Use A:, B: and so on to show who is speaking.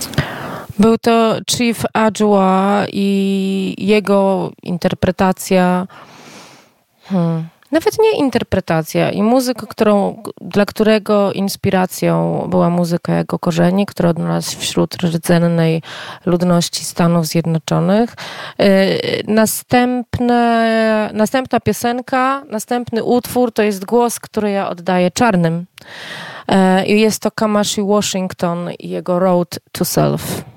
A: Był to Chief Adjoa i jego interpretacja, nawet nie interpretacja, i muzyka, dla którego inspiracją była muzyka jego korzeni, która odnalazł wśród rdzennej ludności Stanów Zjednoczonych. Następna piosenka, następny utwór to jest głos, który ja oddaję czarnym. I jest to Kamasi Washington i jego Road to Self.